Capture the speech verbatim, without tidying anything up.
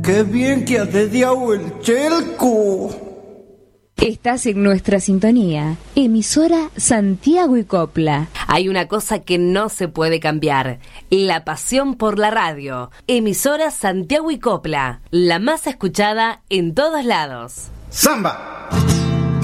¡Qué bien que ha dediado el Chelco! Estás en nuestra sintonía, emisora Santiago y Copla. Hay una cosa que no se puede cambiar, la pasión por la radio. Emisora Santiago y Copla, la más escuchada en todos lados. ¡Samba!